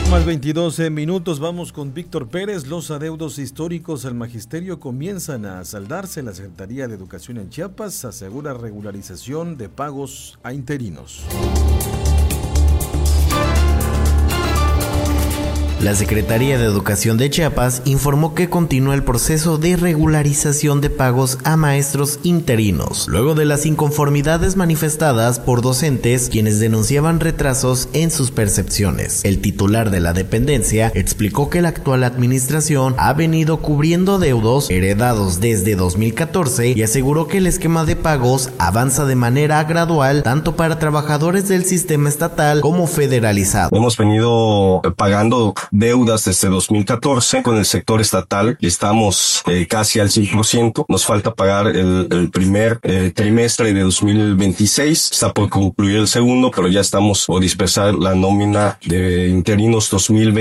Más 22 minutos, vamos con Víctor Pérez. Los adeudos históricos al magisterio comienzan a saldarse. La Secretaría de Educación en Chiapas asegura regularización de pagos a interinos. La Secretaría de Educación de Chiapas informó que continúa el proceso de regularización de pagos a maestros interinos, luego de las inconformidades manifestadas por docentes quienes denunciaban retrasos en sus percepciones. El titular de la dependencia explicó que la actual administración ha venido cubriendo adeudos heredados desde 2014 y aseguró que el esquema de pagos avanza de manera gradual tanto para trabajadores del sistema estatal como federalizado. Hemos venido pagando deudas desde 2014 con el sector estatal. Estamos casi al 100%. Nos falta pagar el primer trimestre de 2026. Está por concluir el segundo, pero ya estamos por dispersar la nómina de interinos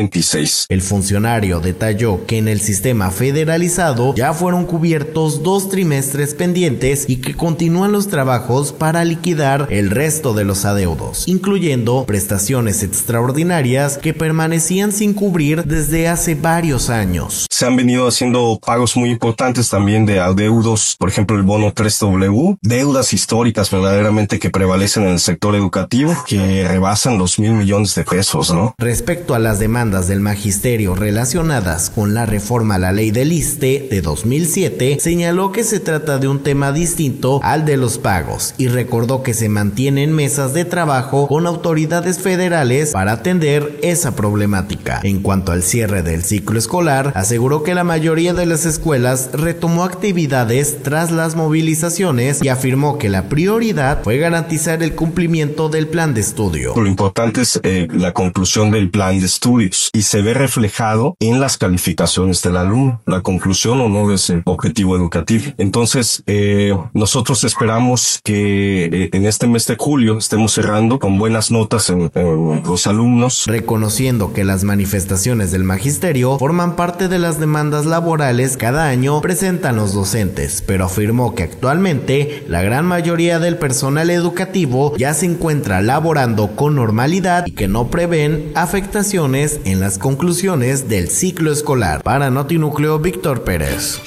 2026. El funcionario detalló que en el sistema federalizado ya fueron cubiertos 2 trimestres pendientes y que continúan los trabajos para liquidar el resto de los adeudos, incluyendo prestaciones extraordinarias que permanecían sin cubrir desde hace varios años. Se han venido haciendo pagos muy importantes también de adeudos, por ejemplo el bono 3W, deudas históricas verdaderamente que prevalecen en el sector educativo, que rebasan los 1,000 millones de pesos, ¿no? Respecto a las demandas del magisterio relacionadas con la reforma a la ley del ISSSTE de 2007, señaló que se trata de un tema distinto al de los pagos y recordó que se mantienen mesas de trabajo con autoridades federales para atender esa problemática. En cuanto al cierre del ciclo escolar, aseguró que la mayoría de las escuelas retomó actividades tras las movilizaciones y afirmó que la prioridad fue garantizar el cumplimiento del plan de estudio. Lo importante es la conclusión del plan de estudios y se ve reflejado en las calificaciones del alumno, la conclusión o no de ese objetivo educativo. Entonces, nosotros esperamos que en este mes de julio estemos cerrando con buenas notas en los alumnos. Reconociendo que las manifestaciones del magisterio forman parte de las demandas laborales cada año presentan los docentes, pero afirmó que actualmente la gran mayoría del personal educativo ya se encuentra laborando con normalidad y que no prevén afectaciones en las conclusiones del ciclo escolar. Para Notinúcleo, Víctor Pérez.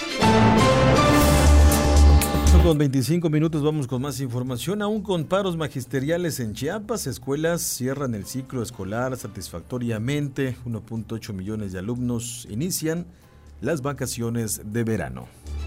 Con 25 minutos vamos con más información. Aún con paros magisteriales en Chiapas, escuelas cierran el ciclo escolar satisfactoriamente. 1.8 millones de alumnos inician las vacaciones de verano.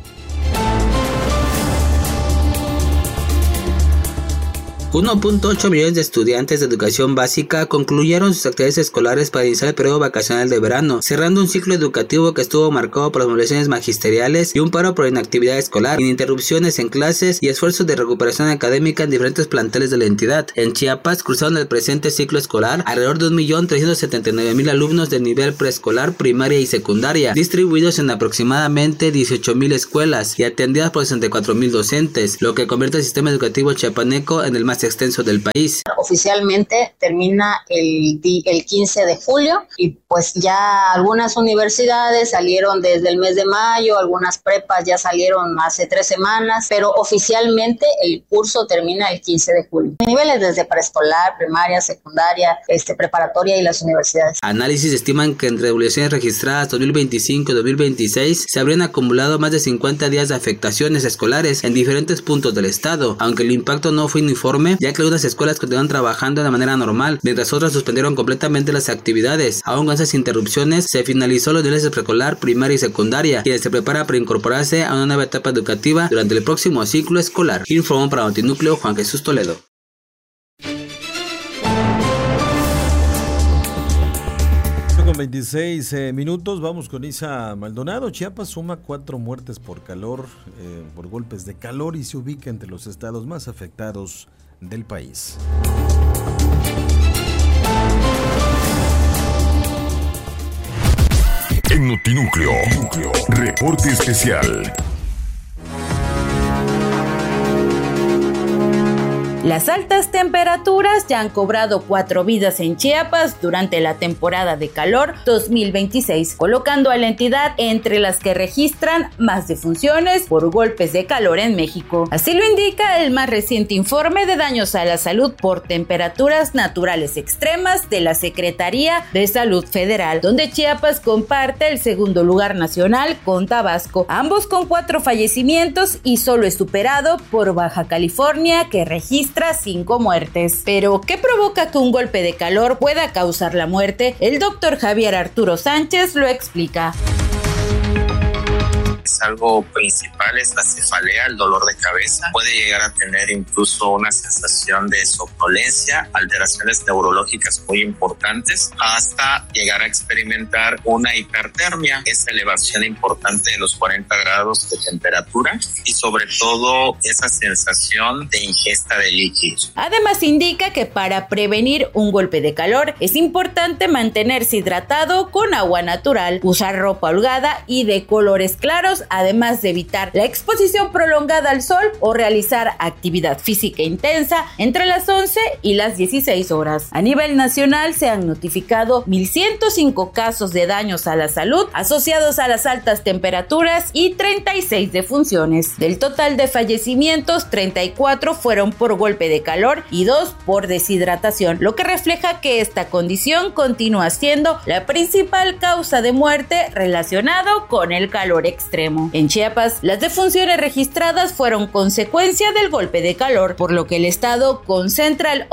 1.8 millones de estudiantes de educación básica concluyeron sus actividades escolares para iniciar el periodo vacacional de verano, cerrando un ciclo educativo que estuvo marcado por las movilizaciones magisteriales y un paro por inactividad escolar, interrupciones en clases y esfuerzos de recuperación académica en diferentes planteles de la entidad. En Chiapas cruzaron el presente ciclo escolar alrededor de 1.379.000 alumnos de nivel preescolar, primaria y secundaria, distribuidos en aproximadamente 18.000 escuelas y atendidas por 64.000 docentes, lo que convierte el sistema educativo chiapaneco en el más extenso del país. Oficialmente termina el 15 de julio y pues ya algunas universidades salieron desde el mes de mayo, algunas prepas ya salieron hace 3 semanas, pero oficialmente el curso termina el 15 de julio. Niveles desde preescolar, primaria, secundaria, preparatoria y las universidades. Análisis estiman que entre evoluciones registradas 2025 y 2026 se habrían acumulado más de 50 días de afectaciones escolares en diferentes puntos del estado, aunque el impacto no fue uniforme, ya que algunas escuelas continúan trabajando de manera normal, mientras otras suspendieron completamente las actividades. Aún con esas interrupciones, se finalizó los niveles de preescolar, primaria y secundaria, quienes se preparan para incorporarse a una nueva etapa educativa durante el próximo ciclo escolar. Informó para Notinúcleo Juan Jesús Toledo. Con 26 minutos, vamos con Isa Maldonado. Chiapas suma 4 muertes por golpes de calor y se ubica entre los estados más afectados del país. En Notinúcleo, reporte especial. Las altas temperaturas ya han cobrado 4 vidas en Chiapas durante la temporada de calor 2026, colocando a la entidad entre las que registran más defunciones por golpes de calor en México. Así lo indica el más reciente informe de daños a la salud por temperaturas naturales extremas de la Secretaría de Salud Federal, donde Chiapas comparte el segundo lugar nacional con Tabasco, ambos con 4 fallecimientos y solo es superado por Baja California, que registra 5 muertes. Pero, ¿qué provoca que un golpe de calor pueda causar la muerte? El doctor Javier Arturo Sánchez lo explica. Algo principal es la cefalea, el dolor de cabeza. Puede llegar a tener incluso una sensación de somnolencia, alteraciones neurológicas muy importantes, hasta llegar a experimentar una hipertermia, esa elevación importante de los 40 grados de temperatura y sobre todo esa sensación de ingesta de líquidos. Además indica que para prevenir un golpe de calor es importante mantenerse hidratado con agua natural, usar ropa holgada y de colores claros, además de evitar la exposición prolongada al sol o realizar actividad física intensa entre las 11 y las 16 horas. A nivel nacional se han notificado 1,105 casos de daños a la salud asociados a las altas temperaturas y 36 defunciones. Del total de fallecimientos, 34 fueron por golpe de calor y 2 por deshidratación, lo que refleja que esta condición continúa siendo la principal causa de muerte relacionado con el calor extremo. En Chiapas, las defunciones registradas fueron consecuencia del golpe de calor, por lo que el estado concentra el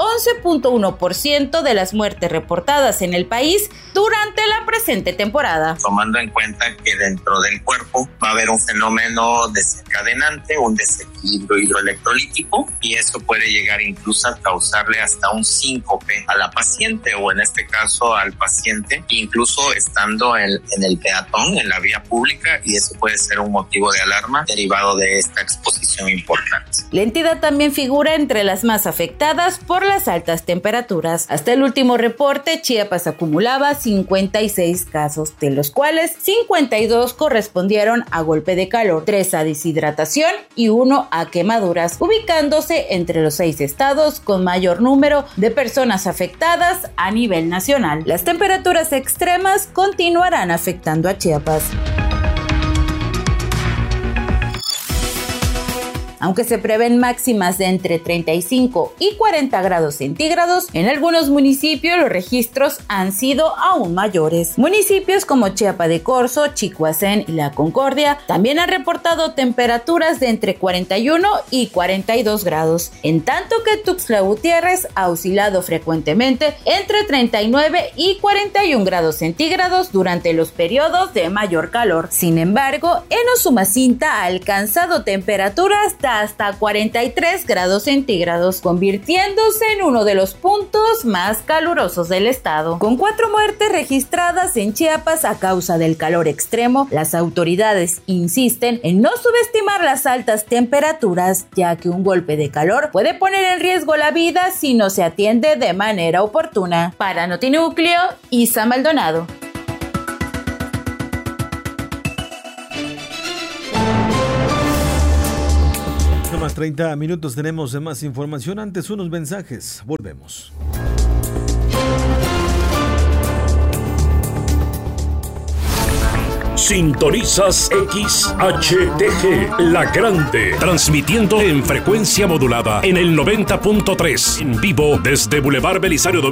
11.1% de las muertes reportadas en el país durante la presente temporada. Tomando en cuenta que dentro del cuerpo va a haber un fenómeno desencadenante, un desequilibrio hidroelectrolítico, y eso puede llegar incluso a causarle hasta un síncope a la paciente o en este caso al paciente, incluso estando en el peatón, en la vía pública, y eso puede ser un motivo de alarma derivado de esta exposición importante. La entidad también figura entre las más afectadas por las altas temperaturas. Hasta el último reporte, Chiapas acumulaba 56 casos, de los cuales 52 correspondieron a golpe de calor, 3 a deshidratación y 1 a quemaduras, ubicándose entre los 6 estados con mayor número de personas afectadas a nivel nacional. Las temperaturas extremas continuarán afectando a Chiapas. Aunque se prevén máximas de entre 35 y 40 grados centígrados, en algunos municipios los registros han sido aún mayores. Municipios como Chiapa de Corzo, Chicoacén y La Concordia también han reportado temperaturas de entre 41 y 42 grados, en tanto que Tuxtla Gutiérrez ha oscilado frecuentemente entre 39 y 41 grados centígrados durante los periodos de mayor calor. Sin embargo, en Usumacinta ha alcanzado temperaturas de hasta 43 grados centígrados, convirtiéndose en uno de los puntos más calurosos del estado. Con 4 muertes registradas en Chiapas a causa del calor extremo, las autoridades insisten en no subestimar las altas temperaturas, ya que un golpe de calor puede poner en riesgo la vida si no se atiende de manera oportuna. Para Notinúcleo, Isa Maldonado. Más 30 minutos tenemos de más información. Antes unos mensajes. Volvemos. Sintonizas XHTG, La Grande, transmitiendo en frecuencia modulada en el 90.3, en vivo desde Boulevard Belisario